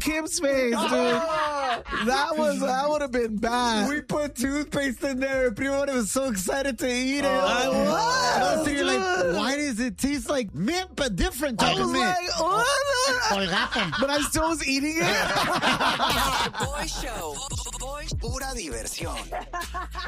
Kim's face, dude. That would have been bad. We put toothpaste in there. Primo was so excited to eat it. I was. So you're like, why does it taste like mint, but different type I was of mint? like, what? But I still was eating it. Boy Show. Pura diversión.